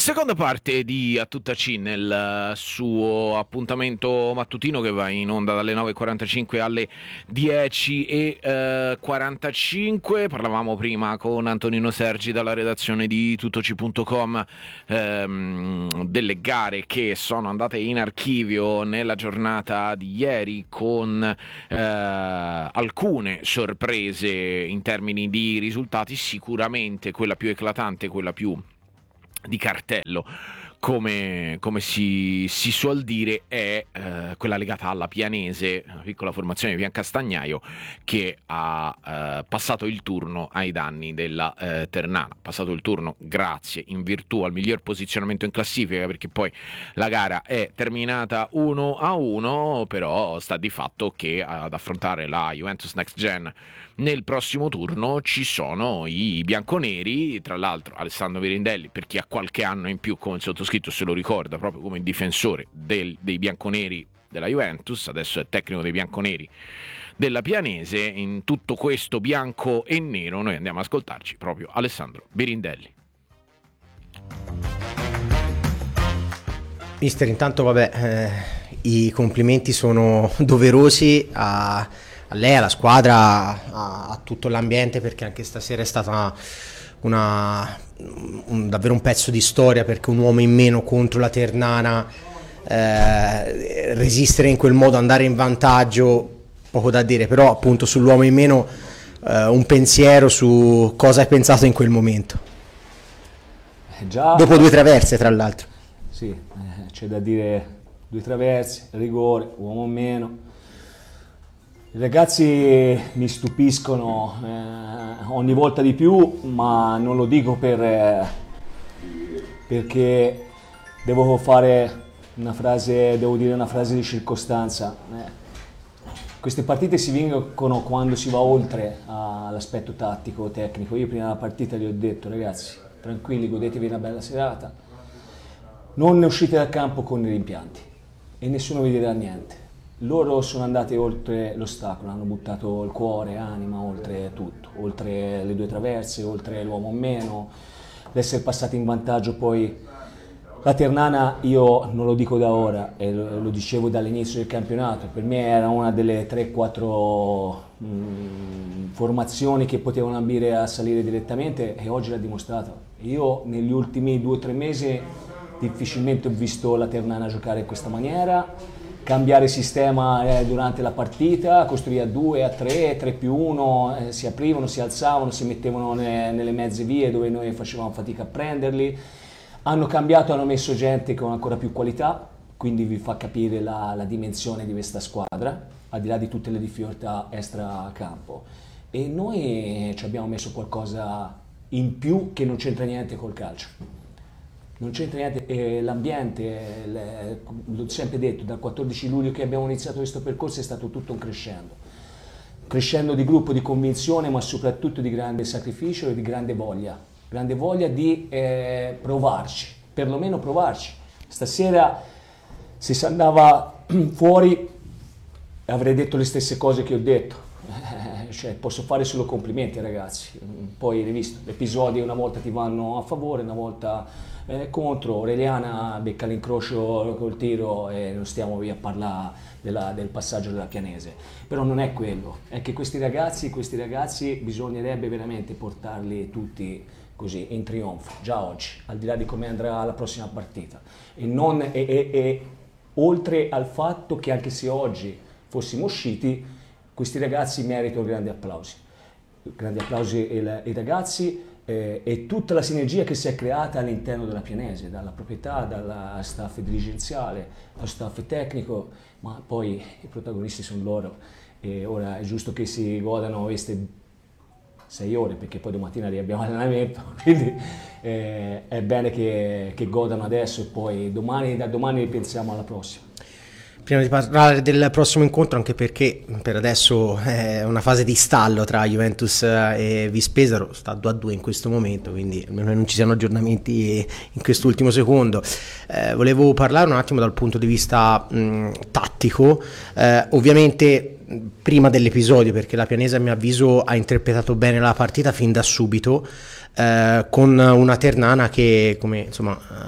Seconda parte di A Tutta C nel suo appuntamento mattutino che va in onda dalle 9.45 alle 10.45. Parlavamo prima con Antonino Sergi dalla redazione di tuttoci.com delle gare che sono andate in archivio nella giornata di ieri con alcune sorprese in termini di risultati. Sicuramente quella più eclatante, quella più di cartello, come si suol dire, è quella legata alla Pianese, una piccola formazione di Piancastagnaio che ha passato il turno ai danni della Ternana. Passato il turno grazie, in virtù, al miglior posizionamento in classifica, perché poi la gara è terminata 1-1, però sta di fatto che ad affrontare la Juventus Next Gen nel prossimo turno ci sono i bianconeri. Tra l'altro Alessandro Birindelli, per chi ha qualche anno in più come il sottoscritto, se lo ricorda proprio come difensore dei bianconeri della Juventus, adesso è tecnico dei bianconeri della Pianese. In tutto questo bianco e nero noi andiamo ad ascoltarci proprio Alessandro Birindelli. Mister, intanto i complimenti sono doverosi a lei, alla squadra, a tutto l'ambiente, perché anche stasera è stata davvero un pezzo di storia, perché un uomo in meno contro la Ternana, resistere in quel modo, andare in vantaggio, poco da dire, però appunto sull'uomo in meno un pensiero su cosa hai pensato in quel momento. Dopo 2 traverse, tra l'altro. Sì, c'è da dire 2 traverse, rigore, uomo in meno. I ragazzi mi stupiscono ogni volta di più, ma non lo dico perché devo dire una frase di circostanza. Queste partite si vincono quando si va oltre all'aspetto tattico, tecnico. Io prima della partita gli ho detto: ragazzi, tranquilli, godetevi una bella serata, non ne uscite dal campo con i rimpianti e nessuno vi dirà niente. Loro sono andati oltre l'ostacolo, hanno buttato il cuore, anima, oltre tutto, oltre le 2 traverse, oltre l'uomo in meno, l'essere passati in vantaggio. Poi la Ternana, io non lo dico da ora, e lo dicevo dall'inizio del campionato, per me era una delle 3-4 formazioni che potevano ambire a salire direttamente, e oggi l'ha dimostrato. Io negli ultimi 2-3 mesi difficilmente ho visto la Ternana giocare in questa maniera, cambiare sistema durante la partita, costruire a 2, a 3, 3+1, si aprivano, si alzavano, si mettevano nelle mezze vie dove noi facevamo fatica a prenderli. Hanno cambiato, hanno messo gente con ancora più qualità, quindi vi fa capire la dimensione di questa squadra, al di là di tutte le difficoltà extra campo. E noi ci abbiamo messo qualcosa in più che non c'entra niente col calcio. Non c'entra niente, l'ambiente, l'ho sempre detto, dal 14 luglio che abbiamo iniziato questo percorso è stato tutto un crescendo di gruppo, di convinzione, ma soprattutto di grande sacrificio e di grande voglia di provarci, perlomeno provarci. Stasera, se si andava fuori, avrei detto le stesse cose che ho detto, cioè posso fare solo complimenti ai ragazzi. Poi hai visto, episodi una volta ti vanno a favore, una volta contro. Aureliana becca l'incrocio col tiro e non stiamo via a parlare del passaggio della Pianese, però non è quello, è che questi ragazzi bisognerebbe veramente portarli tutti così in trionfo già oggi, al di là di come andrà la prossima partita, e oltre al fatto che anche se oggi fossimo usciti, questi ragazzi meritano grandi applausi ai ragazzi, e tutta la sinergia che si è creata all'interno della Pianese, dalla proprietà, dal staff dirigenziale, dallo staff tecnico, ma poi i protagonisti sono loro, e ora è giusto che si godano queste 6 ore, perché poi domattina abbiamo allenamento, quindi è bene che godano adesso, e poi da domani pensiamo alla prossima. Prima di parlare del prossimo incontro, anche perché per adesso è una fase di stallo tra Juventus e Vispesaro, sta 2-2 in questo momento, quindi almeno non ci siano aggiornamenti in quest'ultimo secondo. Volevo parlare un attimo dal punto di vista tattico, ovviamente prima dell'episodio, perché la Pianese a mio avviso ha interpretato bene la partita fin da subito, con una Ternana che, come insomma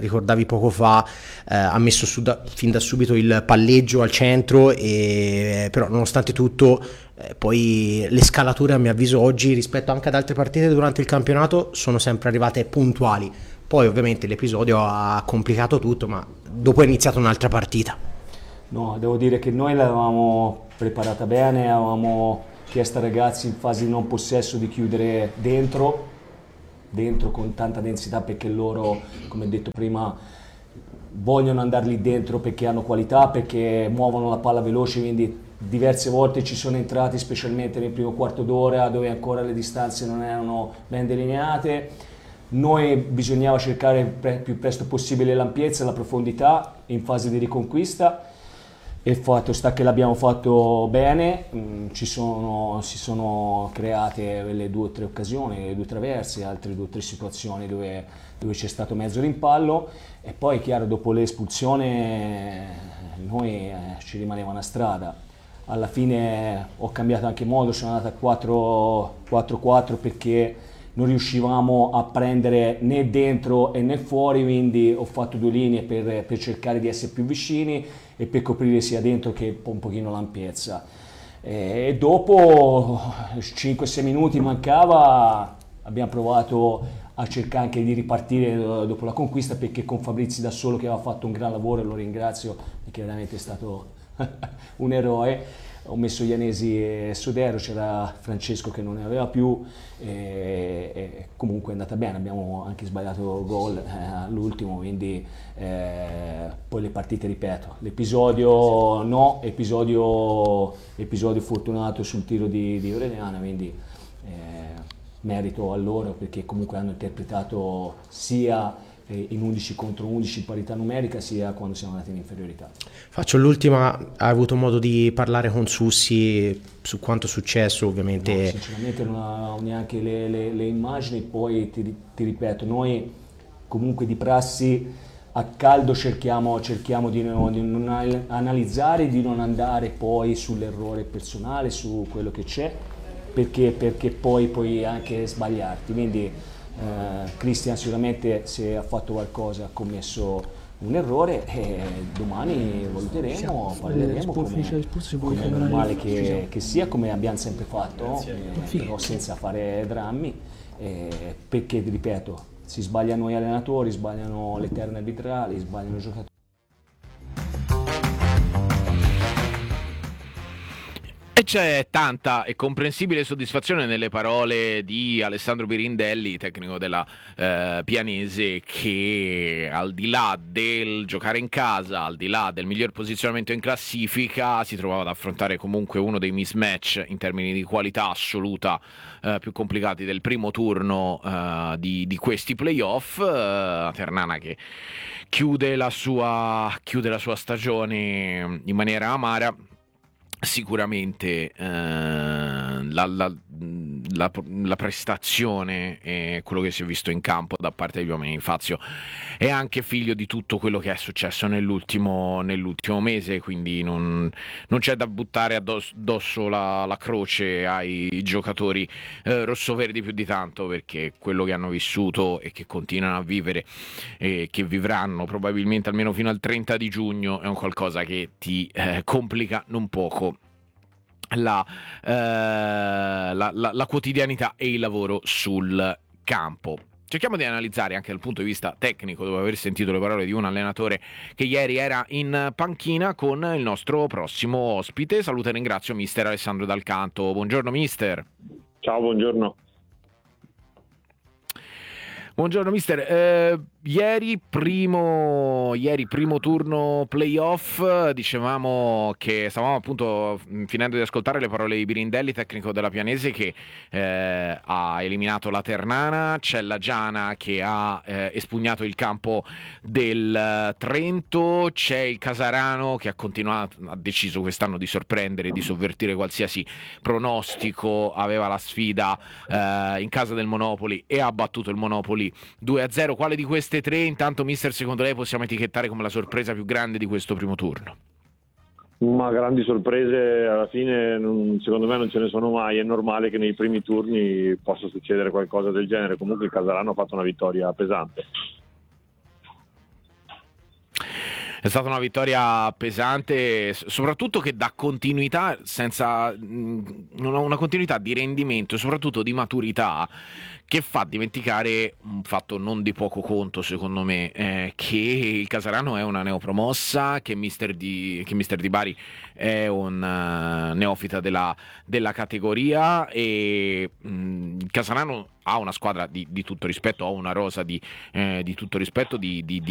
ricordavi poco fa, ha messo fin da subito il palleggio al centro, però nonostante tutto poi le scalature, a mio avviso, oggi rispetto anche ad altre partite durante il campionato sono sempre arrivate puntuali. Poi ovviamente l'episodio ha complicato tutto, ma dopo è iniziata un'altra partita. No, devo dire che noi l'avevamo preparata bene, avevamo chiesto ai ragazzi in fase di non possesso di chiudere dentro con tanta densità, perché loro, come detto prima, vogliono andare lì dentro perché hanno qualità, perché muovono la palla veloce, quindi diverse volte ci sono entrati, specialmente nel primo quarto d'ora dove ancora le distanze non erano ben delineate. Noi bisognava cercare più presto possibile l'ampiezza, la profondità in fase di riconquista, e il fatto sta che l'abbiamo fatto bene. Si sono create le 2 o 3 occasioni, le 2 traverse, altre 2 o 3 situazioni dove c'è stato mezzo rimpallo, e poi chiaro dopo l'espulsione noi ci rimaneva una strada. Alla fine ho cambiato anche modo, sono andato a 4-4 perché non riuscivamo a prendere né dentro e né fuori, quindi ho fatto 2 linee per cercare di essere più vicini e per coprire sia dentro che un pochino l'ampiezza. E dopo 5-6 minuti mancava, abbiamo provato a cercare anche di ripartire dopo la conquista, perché con Fabrizi da solo, che aveva fatto un gran lavoro e lo ringrazio perché veramente è stato un eroe, ho messo Ianesi e Sodero, c'era Francesco che non ne aveva più, e comunque è andata bene, abbiamo anche sbagliato gol all'ultimo, quindi poi le partite, ripeto, l'episodio fortunato sul tiro di Aureliana, quindi merito a loro, perché comunque hanno interpretato sia in 11 contro 11 parità numerica, sia quando siamo andati in inferiorità. Faccio l'ultima, hai avuto modo di parlare con Sussi su quanto è successo? Ovviamente no, sinceramente non avevo neanche le immagini. Poi ti ripeto, noi comunque di prassi a caldo cerchiamo di non analizzare, di non andare poi sull'errore personale, su quello che c'è, perché poi puoi anche sbagliarti. Quindi Cristian sicuramente, se ha fatto qualcosa, ha commesso un errore, e domani valuteremo, parleremo come è normale che sia, come abbiamo sempre fatto, però senza fare drammi, perché ripeto, si sbagliano gli allenatori, sbagliano le terne arbitrali, sbagliano i giocatori. E c'è tanta e comprensibile soddisfazione nelle parole di Alessandro Birindelli, tecnico della Pianese, che al di là del giocare in casa, al di là del miglior posizionamento in classifica, si trovava ad affrontare comunque uno dei mismatch in termini di qualità assoluta più complicati del primo turno di questi playoff. Ternana che chiude la sua stagione in maniera amara. Sicuramente la prestazione e quello che si è visto in campo da parte degli uomini di Fazio è anche figlio di tutto quello che è successo nell'ultimo mese, quindi non c'è da buttare addosso la croce ai giocatori rossoverdi più di tanto, perché quello che hanno vissuto e che continuano a vivere e che vivranno probabilmente almeno fino al 30 di giugno è un qualcosa che ti complica non poco la quotidianità e il lavoro sul campo. Cerchiamo di analizzare anche dal punto di vista tecnico, dopo aver sentito le parole di un allenatore che ieri era in panchina, con il nostro prossimo ospite. Saluto e ringrazio mister Alessandro Dal Canto. Buongiorno mister. Ciao, buongiorno. Buongiorno mister, ieri primo turno playoff, dicevamo che stavamo appunto finendo di ascoltare le parole di Birindelli, tecnico della Pianese, che ha eliminato la Ternana. C'è la Giana che ha espugnato il campo del Trento, c'è il Casarano che ha deciso quest'anno di sorprendere, di sovvertire qualsiasi pronostico, aveva la sfida in casa del Monopoli e ha battuto il Monopoli 2-0. Quale di queste tre, intanto mister, secondo lei possiamo etichettare come la sorpresa più grande di questo primo turno? Ma grandi sorprese alla fine secondo me non ce ne sono mai. È normale che nei primi turni possa succedere qualcosa del genere. Comunque il Casarano ha fatto una vittoria pesante. È stata una vittoria pesante, soprattutto che dà continuità senza una continuità di rendimento e soprattutto di maturità che fa dimenticare un fatto non di poco conto, secondo me, che il Casarano è una neopromossa, che Mister Di Bari è un neofita della categoria e il Casarano ha una squadra di tutto rispetto, ha una rosa di tutto rispetto, di